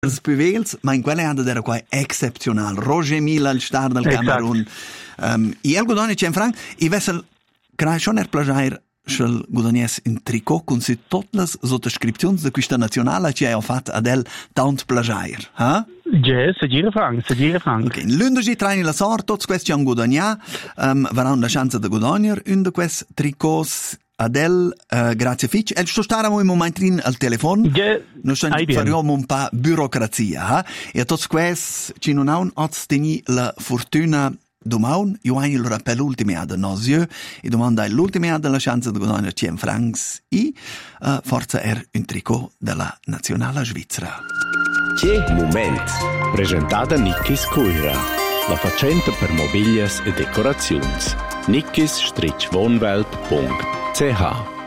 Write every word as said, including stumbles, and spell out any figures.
Els Puvels, ma in quelle hanno era qua excepcional. Roger Mila, il star del Camerun. Um, I el Gudonia c'è in Frank, i vessel creation er plagiair schel Gudonies in tricot con si tutte le sottoscrizioni di questa nazionale che ha fatto ad el tant plagiair. Ha? Ja, se gira Frank, se gira Frank. Ok, l'undici traini la sorte, tutti questi hanno Gudonia, um, varranno la chance di Gudonier, un di questi tricots Adel, uh, grazie Fitch. E sto stare un momentino al telefono. Yeah, noi faremo un po' burocrazia. Eh? E a tutti questi ci non hanno ottenuto la fortuna domani. Io ho il rappello ultimo ad Nosio e domanda l'ultima ad la chance di guadagnare cien francs e uh, forza er un tricot della nazionale svizzera. Che moment. Presentata Nickis Coira. La facenta per mobilias e decorazioni. nickis strich wohnwelt punkt c h